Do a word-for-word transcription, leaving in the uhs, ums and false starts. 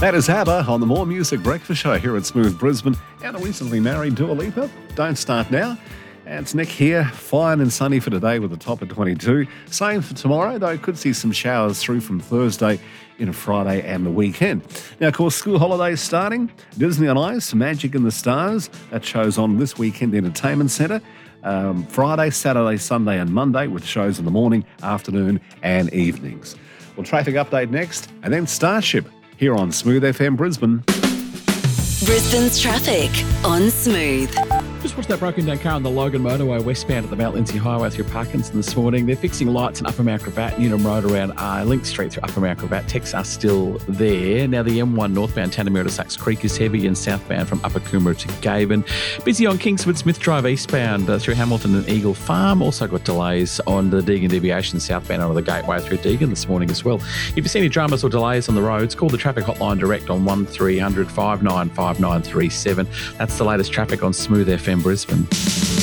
That is ABBA on the More Music Breakfast Show here at Smooth Brisbane. And a recently married Dua Lipa. Don't start now. And it's Nick here, fine and sunny for today with a top of twenty-two. Same for tomorrow, though could see some showers through from Thursday into Friday and the weekend. Now, of course, school holidays starting. Disney on Ice, Magic in the Stars. That show's on this weekend Entertainment Centre. Um, Friday, Saturday, Sunday and Monday with shows in the morning, afternoon and evenings. Well, traffic update next and then Starship here on Smooth F M Brisbane. Brisbane's traffic on Smooth. Just watched that broken down car on the Logan motorway westbound at the Mount Lindsay Highway through Parkinson this morning. They're fixing lights in Upper Mount Gravatt, Newnham Road around uh, Link Street through Upper Mount Gravatt. Techs are still there. Now the M one northbound Tanamura to Sucks Creek is heavy and southbound from Upper Coomera to Gaven. Busy on Kingswood Smith Drive eastbound uh, through Hamilton and Eagle Farm. Also got delays on the Deagon deviation southbound onto the Gateway through Deagon this morning as well. If you see any dramas or delays on the roads, call the traffic hotline direct on one three hundred five nine five nine three seven. That's the latest traffic on Smooth F M Brisbane.